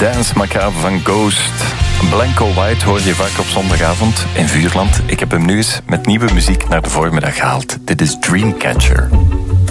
Dance Macabre van Ghost. Blanco White hoor je vaak op zondagavond in Vuurland. Ik heb hem nu eens met nieuwe muziek naar de voormiddag gehaald. Dit is Dreamcatcher.